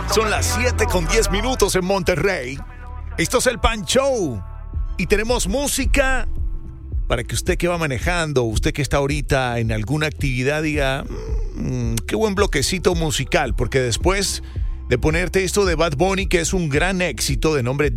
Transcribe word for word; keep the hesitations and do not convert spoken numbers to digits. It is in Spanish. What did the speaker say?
Son las siete con diez minutos en Monterrey. Esto es el Pan Show. Y tenemos música para que usted que va manejando, usted que está ahorita en alguna actividad, diga, mmm, qué buen bloquecito musical. Porque después de ponerte esto de Bad Bunny, que es un gran éxito de nombre